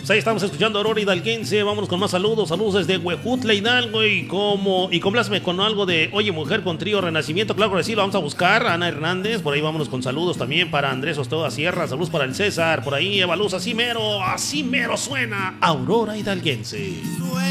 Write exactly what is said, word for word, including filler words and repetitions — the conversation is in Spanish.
Pues ahí estamos escuchando a Aurora Hidalguense. Vámonos con más saludos. Saludos desde Huejutla, Hidalgo. Y como y complázme con algo de Oye Mujer con Trío Renacimiento. Claro que sí, lo vamos a buscar. Ana Hernández. Por ahí vámonos con saludos también para Andrés Ostoda Sierra. Saludos para el César. Por ahí Eva Luz. Así mero, así mero suena Aurora Hidalguense.